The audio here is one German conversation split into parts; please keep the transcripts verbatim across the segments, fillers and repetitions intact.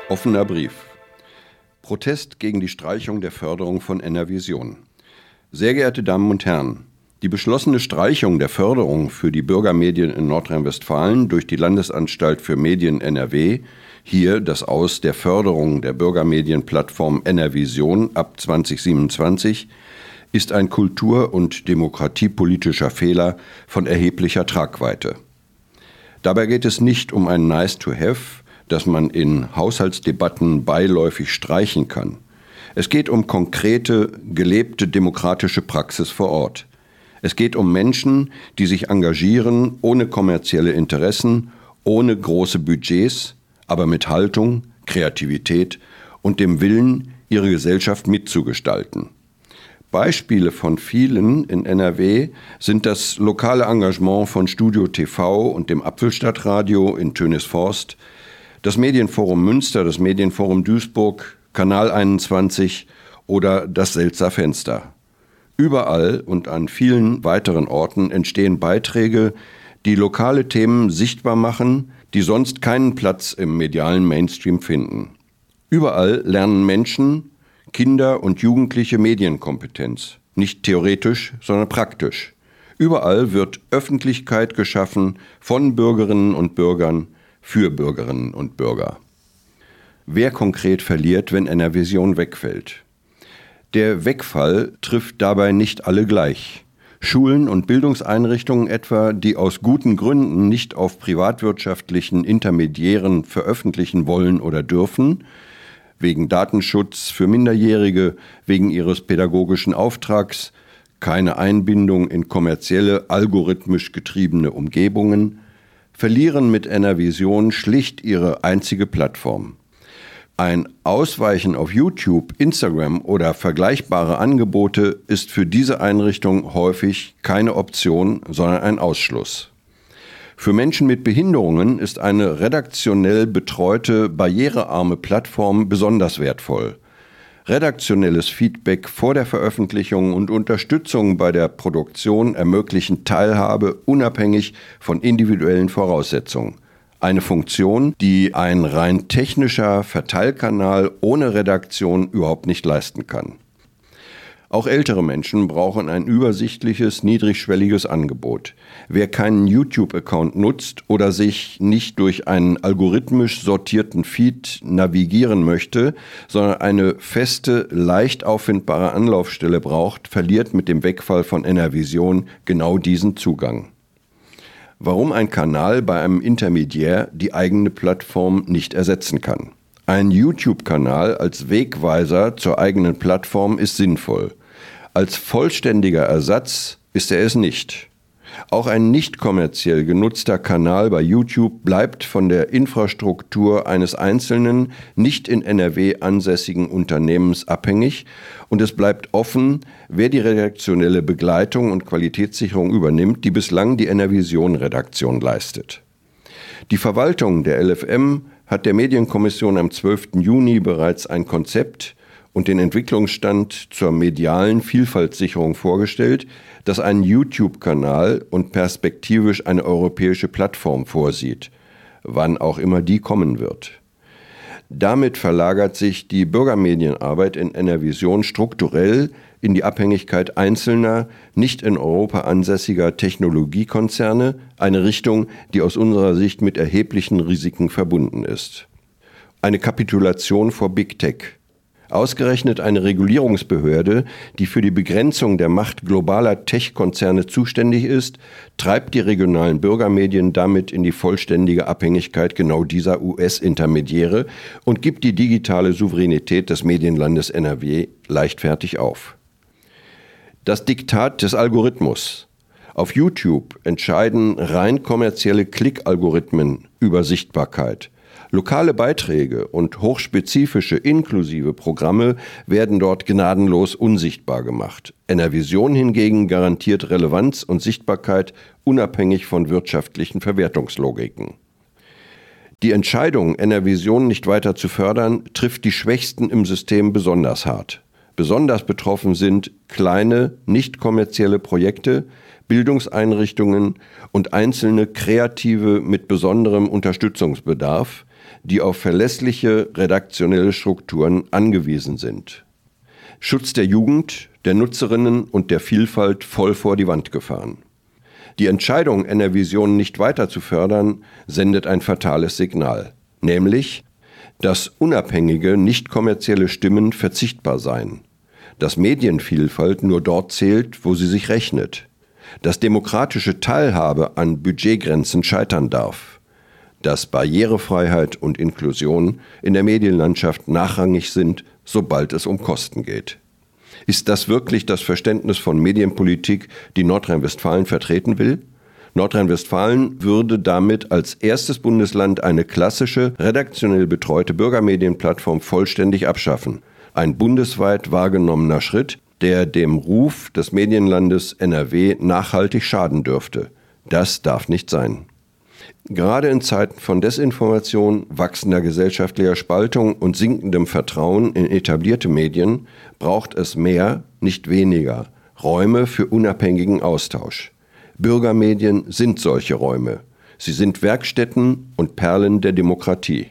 Offener Brief. Protest gegen die Streichung der Förderung von NRVision. Sehr geehrte Damen und Herren, die beschlossene Streichung der Förderung für die Bürgermedien in Nordrhein-Westfalen durch die Landesanstalt für Medien N R W, hier das Aus der Förderung der Bürgermedienplattform NRVision ab zwanzig siebenundzwanzig, ist ein kultur- und demokratiepolitischer Fehler von erheblicher Tragweite. Dabei geht es nicht um ein Nice-to-have, das man in Haushaltsdebatten beiläufig streichen kann. Es geht um konkrete, gelebte demokratische Praxis vor Ort. Es geht um Menschen, die sich engagieren, ohne kommerzielle Interessen, ohne große Budgets, aber mit Haltung, Kreativität und dem Willen, ihre Gesellschaft mitzugestalten. Beispiele von vielen in N R W sind das lokale Engagement von Studio T V und dem Apfelstadtradio in Tönisforst, das Medienforum Münster, das Medienforum Duisburg, Kanal einundzwanzig oder das Selzer Fenster. Überall und an vielen weiteren Orten entstehen Beiträge, die lokale Themen sichtbar machen, die sonst keinen Platz im medialen Mainstream finden. Überall lernen Menschen, Kinder und Jugendliche Medienkompetenz, nicht theoretisch, sondern praktisch. Überall wird Öffentlichkeit geschaffen von Bürgerinnen und Bürgern für Bürgerinnen und Bürger. Wer konkret verliert, wenn NRVision wegfällt? Der Wegfall trifft dabei nicht alle gleich. Schulen und Bildungseinrichtungen etwa, die aus guten Gründen nicht auf privatwirtschaftlichen Intermediären veröffentlichen wollen oder dürfen, wegen Datenschutz für Minderjährige, wegen ihres pädagogischen Auftrags, keine Einbindung in kommerzielle, algorithmisch getriebene Umgebungen, verlieren mit NRVision schlicht ihre einzige Plattform. Ein Ausweichen auf YouTube, Instagram oder vergleichbare Angebote ist für diese Einrichtung häufig keine Option, sondern ein Ausschluss. Für Menschen mit Behinderungen ist eine redaktionell betreute, barrierearme Plattform besonders wertvoll. Redaktionelles Feedback vor der Veröffentlichung und Unterstützung bei der Produktion ermöglichen Teilhabe unabhängig von individuellen Voraussetzungen. Eine Funktion, die ein rein technischer Verteilkanal ohne Redaktion überhaupt nicht leisten kann. Auch ältere Menschen brauchen ein übersichtliches, niedrigschwelliges Angebot. Wer keinen YouTube-Account nutzt oder sich nicht durch einen algorithmisch sortierten Feed navigieren möchte, sondern eine feste, leicht auffindbare Anlaufstelle braucht, verliert mit dem Wegfall von NRVision genau diesen Zugang. Warum ein Kanal bei einem Intermediär die eigene Plattform nicht ersetzen kann? Ein YouTube-Kanal als Wegweiser zur eigenen Plattform ist sinnvoll. Als vollständiger Ersatz ist er es nicht. Auch ein nicht kommerziell genutzter Kanal bei YouTube bleibt von der Infrastruktur eines einzelnen, nicht in N R W ansässigen Unternehmens abhängig und es bleibt offen, wer die redaktionelle Begleitung und Qualitätssicherung übernimmt, die bislang die NRVision-Redaktion leistet. Die Verwaltung der L F M hat der Medienkommission am zwölften Juni bereits ein Konzept und den Entwicklungsstand zur medialen Vielfaltssicherung vorgestellt, das einen YouTube-Kanal und perspektivisch eine europäische Plattform vorsieht, wann auch immer die kommen wird. Damit verlagert sich die Bürgermedienarbeit in NRVision strukturell in die Abhängigkeit einzelner, nicht in Europa ansässiger Technologiekonzerne, eine Richtung, die aus unserer Sicht mit erheblichen Risiken verbunden ist. Eine Kapitulation vor Big Tech. Ausgerechnet eine Regulierungsbehörde, die für die Begrenzung der Macht globaler Tech-Konzerne zuständig ist, treibt die regionalen Bürgermedien damit in die vollständige Abhängigkeit genau dieser U S-Intermediäre und gibt die digitale Souveränität des Medienlandes N R W leichtfertig auf. Das Diktat des Algorithmus. Auf YouTube entscheiden rein kommerzielle Klick-Algorithmen über Sichtbarkeit. Lokale Beiträge und hochspezifische inklusive Programme werden dort gnadenlos unsichtbar gemacht. NRVision hingegen garantiert Relevanz und Sichtbarkeit unabhängig von wirtschaftlichen Verwertungslogiken. Die Entscheidung, NRVision nicht weiter zu fördern, trifft die Schwächsten im System besonders hart. Besonders betroffen sind kleine, nicht kommerzielle Projekte, Bildungseinrichtungen und einzelne Kreative mit besonderem Unterstützungsbedarf, die auf verlässliche redaktionelle Strukturen angewiesen sind. Schutz der Jugend, der Nutzerinnen und der Vielfalt voll vor die Wand gefahren. Die Entscheidung, NRVision nicht weiter zu fördern, sendet ein fatales Signal, nämlich, dass unabhängige, nicht kommerzielle Stimmen verzichtbar seien, dass Medienvielfalt nur dort zählt, wo sie sich rechnet, dass demokratische Teilhabe an Budgetgrenzen scheitern darf, dass Barrierefreiheit und Inklusion in der Medienlandschaft nachrangig sind, sobald es um Kosten geht. Ist das wirklich das Verständnis von Medienpolitik, die Nordrhein-Westfalen vertreten will? Nordrhein-Westfalen würde damit als erstes Bundesland eine klassische, redaktionell betreute Bürgermedienplattform vollständig abschaffen. Ein bundesweit wahrgenommener Schritt, der dem Ruf des Medienlandes N R W nachhaltig schaden dürfte. Das darf nicht sein. Gerade in Zeiten von Desinformation, wachsender gesellschaftlicher Spaltung und sinkendem Vertrauen in etablierte Medien braucht es mehr, nicht weniger, Räume für unabhängigen Austausch. Bürgermedien sind solche Räume. Sie sind Werkstätten und Perlen der Demokratie.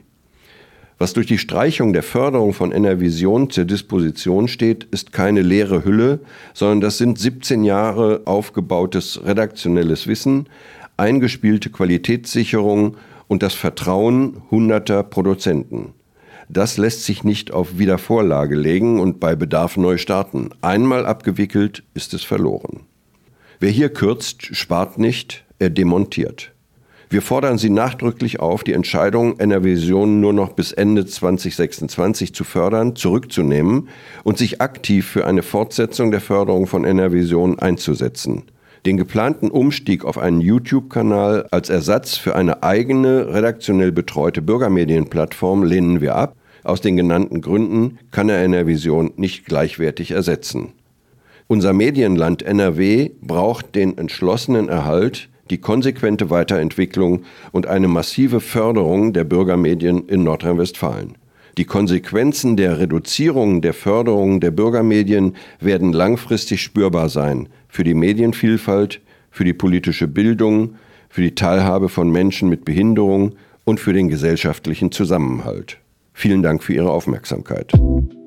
Was durch die Streichung der Förderung von NRVision zur Disposition steht, ist keine leere Hülle, sondern das sind siebzehn Jahre aufgebautes redaktionelles Wissen, eingespielte Qualitätssicherung und das Vertrauen hunderter Produzenten. Das lässt sich nicht auf Wiedervorlage legen und bei Bedarf neu starten. Einmal abgewickelt, ist es verloren. Wer hier kürzt, spart nicht, er demontiert. Wir fordern Sie nachdrücklich auf, die Entscheidung, NRVision nur noch bis Ende zwanzig sechsundzwanzig zu fördern, zurückzunehmen und sich aktiv für eine Fortsetzung der Förderung von NRVision einzusetzen. Den geplanten Umstieg auf einen YouTube-Kanal als Ersatz für eine eigene, redaktionell betreute Bürgermedienplattform lehnen wir ab. Aus den genannten Gründen kann er NRVision nicht gleichwertig ersetzen. Unser Medienland N R W braucht den entschlossenen Erhalt, die konsequente Weiterentwicklung und eine massive Förderung der Bürgermedien in Nordrhein-Westfalen. Die Konsequenzen der Reduzierung der Förderung der Bürgermedien werden langfristig spürbar sein für die Medienvielfalt, für die politische Bildung, für die Teilhabe von Menschen mit Behinderung und für den gesellschaftlichen Zusammenhalt. Vielen Dank für Ihre Aufmerksamkeit.